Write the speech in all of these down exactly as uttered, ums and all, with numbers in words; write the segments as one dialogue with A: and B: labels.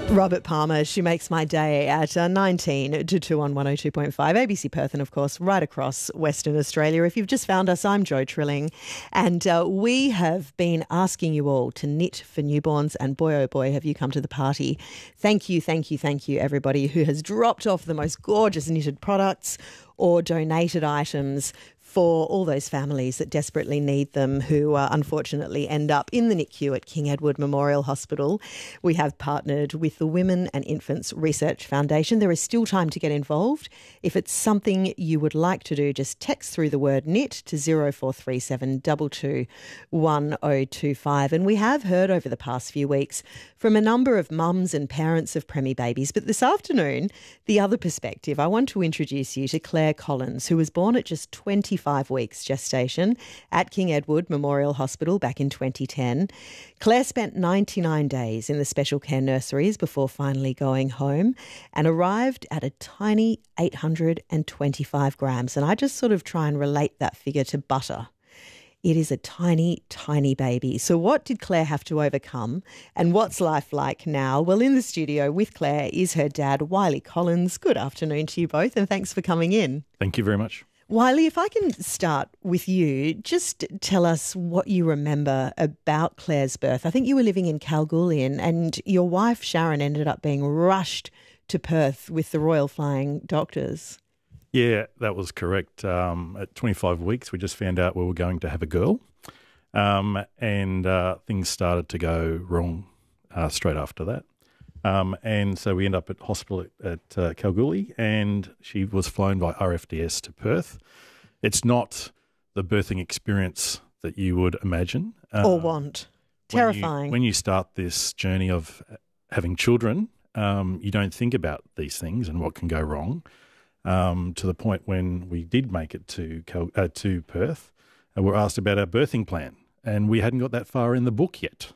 A: Robert Palmer, She Makes My Day at uh, nineteen to two on one oh two point five, A B C Perth, and of course right across Western Australia. If you've just found us, I'm Jo Trilling, and uh, we have been asking you all to knit for newborns, and boy oh boy have you come to the party. Thank you, thank you, thank you everybody who has dropped off the most gorgeous knitted products or donated items for all those families that desperately need them, who uh, unfortunately end up in the N I C U at King Edward Memorial Hospital. We have partnered with the Women and Infants Research Foundation. There is still time to get involved. If it's something you would like to do, just text through the word knit to zero four three seven two two one oh two five. And we have heard over the past few weeks from a number of mums and parents of preemie babies. But this afternoon, the other perspective, I want to introduce you to Claire Collins, who was born at just twenty-five weeks gestation at King Edward Memorial Hospital back in twenty ten. Claire spent ninety-nine days in the special care nurseries before finally going home and arrived at a tiny eight hundred twenty-five grams. And I just sort of try and relate that figure to butter. It is a tiny, tiny baby. So what did Claire have to overcome, and what's life like now? Well, in the studio with Claire is her dad, Wiley Collins. Good afternoon to you both, and thanks for coming in.
B: Thank you very much.
A: Wiley, if I can start with you, just tell us what you remember about Claire's birth. I think you were living in Kalgoorlie, and, and your wife Sharon ended up being rushed to Perth with the Royal Flying Doctors.
B: Yeah, that was correct. Um, at twenty-five weeks, we just found out we were going to have a girl, um, and uh, things started to go wrong uh, straight after that. Um, and so we end up at hospital at, at uh, Kalgoorlie, and she was flown by R F D S to Perth. It's not the birthing experience that you would imagine.
A: Uh, or want. Terrifying.
B: When you, when you start this journey of having children, um, you don't think about these things and what can go wrong, um, to the point when we did make it to, Cal- uh, to Perth, and we're asked about our birthing plan, and we hadn't got that far in the book yet.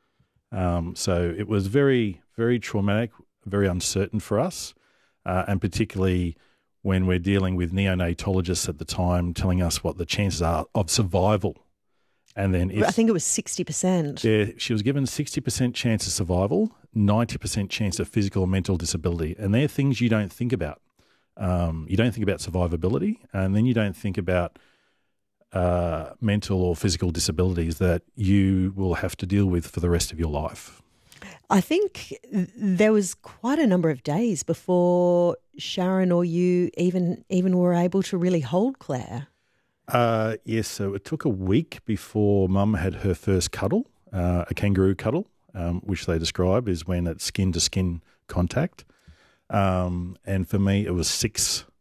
B: Um, so it was very, very traumatic, very uncertain for us, uh, and particularly when we're dealing with neonatologists at the time telling us what the chances are of survival. And then if,
A: I think it was sixty percent.
B: Yeah, she was given sixty percent chance of survival, ninety percent chance of physical or mental disability. And they're things you don't think about. Um, you don't think about survivability, and then you don't think about Uh, mental or physical disabilities that you will have to deal with for the rest of your life.
A: I think there was quite a number of days before Sharon or you even even were able to really hold Claire.
B: Uh, yes, so it took a week before Mum had her first cuddle, uh, a kangaroo cuddle, um, which they describe is when it's skin-to-skin contact. Um, and for me, it was six